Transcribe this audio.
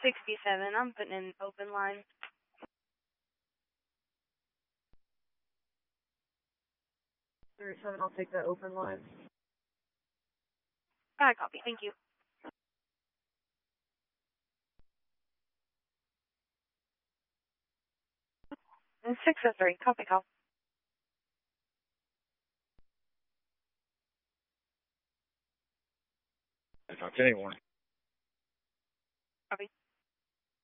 67, I'm putting in open line. 37, I'll take that open line. I copy, thank you. And 603, copy call. I talk to anyone. Copy.